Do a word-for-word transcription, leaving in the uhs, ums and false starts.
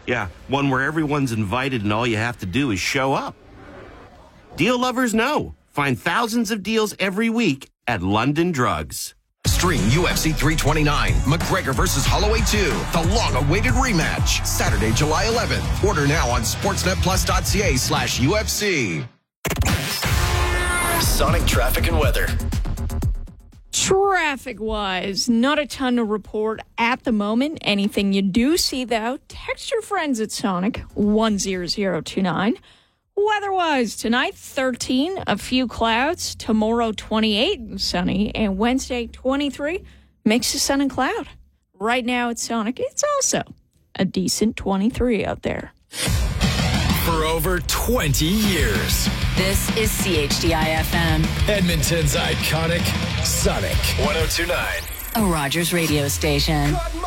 Yeah, one where everyone's invited and all you have to do is show up. Deal lovers know. Find thousands of deals every week at London Drugs. Stream U F C three twenty-nine, McGregor versus Holloway two, the long-awaited rematch, Saturday, July eleventh. Order now on sportsnetplus.ca slash UFC. Sonic traffic and weather. Traffic-wise, not a ton to report at the moment. Anything you do see, though, text your friends at Sonic one zero zero two nine. Weather-wise, tonight, thirteen, a few clouds. Tomorrow, twenty-eight, and sunny. And Wednesday, twenty-three, mix of sun and cloud. Right now at Sonic, it's also a decent twenty-three out there. For over twenty years. This is C H D I F M. Edmonton's iconic Sonic one oh two point nine. A Rogers radio station.